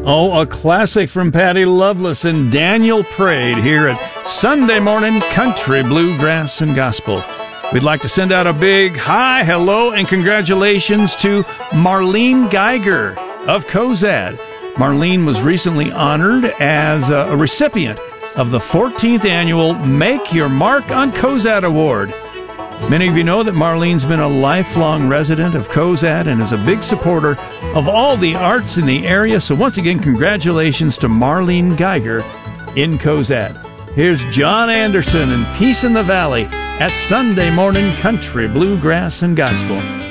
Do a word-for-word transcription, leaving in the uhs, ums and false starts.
Oh, a classic from Patty Loveless and Daniel Prade here at Sunday Morning Country, Bluegrass, and Gospel. We'd like to send out a big hi, hello, and congratulations to Marlene Geiger of Cozad. Marlene was recently honored as a recipient of the fourteenth Annual Make Your Mark on Cozad Award. Many of you know that Marlene's been a lifelong resident of Cozad and is a big supporter of all the arts in the area. So once again, congratulations to Marlene Geiger in Cozad. Here's John Anderson and Peace in the Valley at Sunday Morning Country, Bluegrass, and Gospel.